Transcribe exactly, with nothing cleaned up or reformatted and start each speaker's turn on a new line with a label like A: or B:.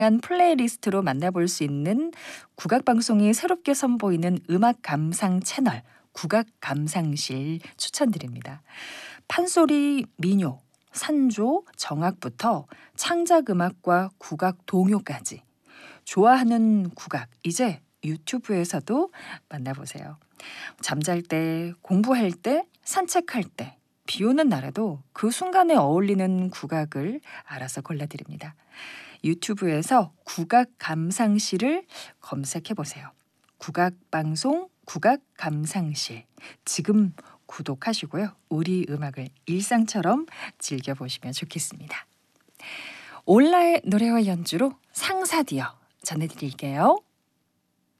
A: 플레이리스트로 만나볼 수 있는 국악방송이 새롭게 선보이는 음악 감상 채널 국악 감상실 추천드립니다. 판소리, 민요, 산조, 정악부터 창작 음악과 국악 동요까지 좋아하는 국악 이제 유튜브에서도 만나보세요. 잠잘 때, 공부할 때, 산책할 때, 비 오는 날에도 그 순간에 어울리는 국악을 알아서 골라드립니다. 유튜브에서 국악 감상실을 검색해 보세요. 국악방송 국악 감상실 지금 구독하시고요. 우리 음악을 일상처럼 즐겨보시면 좋겠습니다. 올라의 노래와 연주로 상사디어 전해드릴게요.